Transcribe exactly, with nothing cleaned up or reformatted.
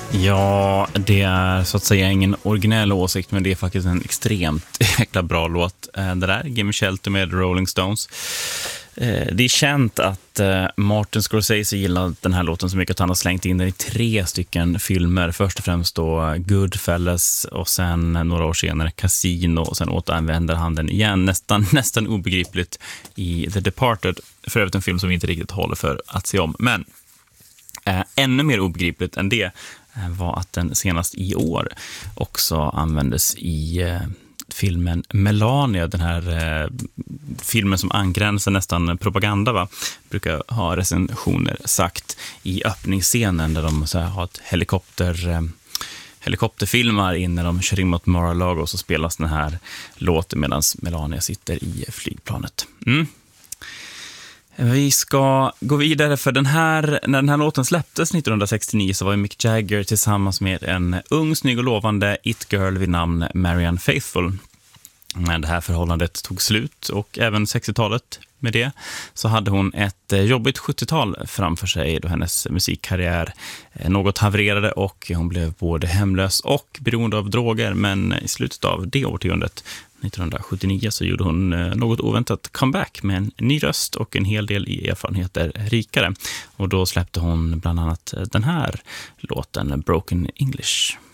Ja, det är så att säga ingen originell åsikt, men det är faktiskt en extremt jäkla bra låt. Det där, Gimme Shelter med Rolling Stones. Det är känt att Martin Scorsese gillade den här låten så mycket att han har slängt in den i tre stycken filmer. Först och främst då Goodfellas och sen några år senare Casino, och sen återanvänder han den igen nästan, nästan obegripligt i The Departed. För övrigt en film som vi inte riktigt håller för att se om. Men äh, ännu mer obegripligt än det var att den senast i år också användes i eh, filmen Melania, den här eh, filmen som angränsar nästan propaganda, va? Brukar ha recensioner sagt i öppningsscenen där de så här, har ett helikopter eh, helikopterfilmar in när de kör in mot Mar-a-Lago, och så spelas den här låten medan Melania sitter i flygplanet. Mm. Vi ska gå vidare, för den här, när den här låten släpptes nittonhundrasextionio så var Mick Jagger tillsammans med en ung, snygg och lovande it-girl vid namn Marianne Faithfull. När det här förhållandet tog slut, och även sextiotalet med det, så hade hon ett jobbigt sjuttiotal framför sig då hennes musikkarriär något havererade och hon blev både hemlös och beroende av droger. Men i slutet av det årtiondet, nittonhundrasjuttionio, så gjorde hon något oväntat comeback med en ny röst och en hel del erfarenheter rikare. Och då släppte hon bland annat den här låten, Broken English.